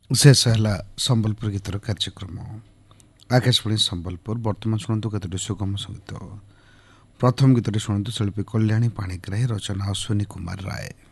शेष है संबलपुर गीतर कार्यक्रम आकाशवाणी संबलपुर वर्तमान शुणु कतोटी सुगम संगीत प्रथम गीतटी शुणु शिल्पी कल्याणी पाणिग्राही रचना अश्विनी कुमार राय।